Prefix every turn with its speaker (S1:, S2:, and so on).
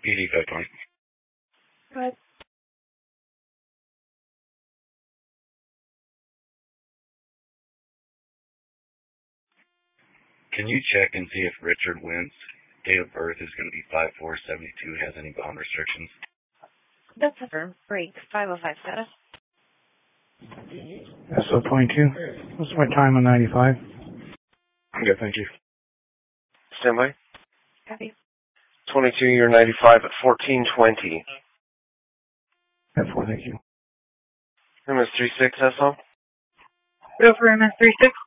S1: PD 520.
S2: Go ahead.
S1: Can you check and see if Richard Wentz, date of birth is going to be 5/4/72, has any bond restrictions?
S2: That's confirmed. Break 505 status.
S3: SO22. What's my time on 95?
S1: Okay, thank you.
S4: Stand by.
S2: Copy.
S4: 22, you're 95 at 1420.
S3: F4, thank you.
S4: MS36 SO.
S5: Go for MS36.